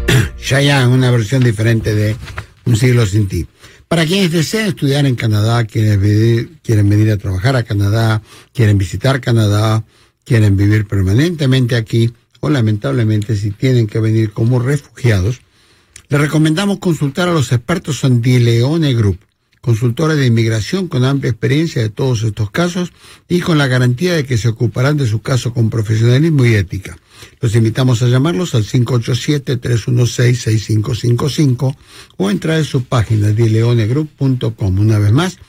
Chayanne, una versión diferente de Un siglo sin ti. Para quienes desean estudiar en Canadá, quieren venir a trabajar a Canadá, quieren visitar Canadá, quieren vivir permanentemente aquí, o lamentablemente si tienen que venir como refugiados, les recomendamos consultar a los expertos en DeLeone Group, consultores de inmigración con amplia experiencia de todos estos casos y con la garantía de que se ocuparán de su caso con profesionalismo y ética. Los invitamos a llamarlos al 587-316-6555 o entrar en su página deleonegroup.com. Una vez más,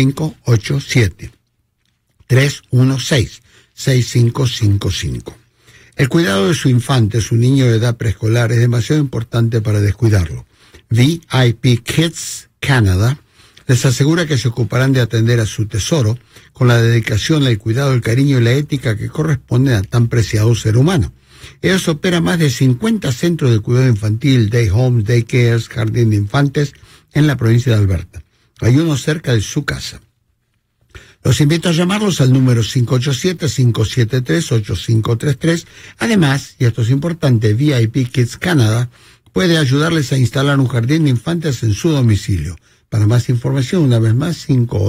587-316-6555. El cuidado de su infante, su niño de edad preescolar, es demasiado importante para descuidarlo. VIP Kids Canada les asegura que se ocuparán de atender a su tesoro con la dedicación, el cuidado, el cariño y la ética que corresponden a tan preciado ser humano. Ellos operan más de 50 centros de cuidado infantil, day homes, day cares, jardín de infantes en la provincia de Alberta. Hay uno cerca de su casa. Los invito a llamarlos al número 587-573-8533. Además, y esto es importante, VIP Kids Canada puede ayudarles a instalar un jardín de infantes en su domicilio. Para más información, una vez más,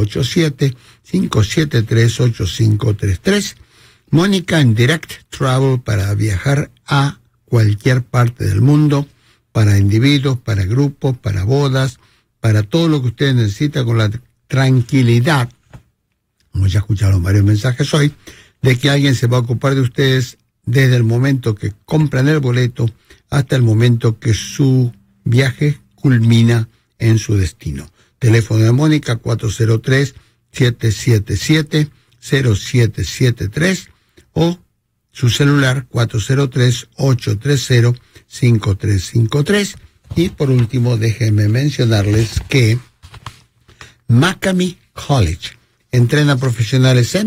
587-573-8533. Mónica en Direct Travel para viajar a cualquier parte del mundo, para individuos, para grupos, para bodas, para todo lo que ustedes necesitan con la tranquilidad, como ya escucharon varios mensajes hoy, de que alguien se va a ocupar de ustedes desde el momento que compran el boleto hasta el momento que su viaje culmina en su destino. Teléfono de Mónica 403-777-0773 o su celular 403-830-5353. Y por último, déjenme mencionarles que Macamee College entrena profesionales en